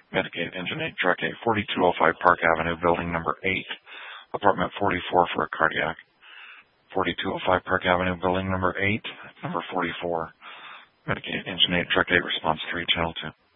Medicaid Engine 8, Truck 8, 4205 Park Avenue, Building Number 8, Apartment 44 for a cardiac. 4205 Park Avenue, Building Number 8, Number 44. Medicaid Engine 8, Truck 8, Response 3, Channel 2.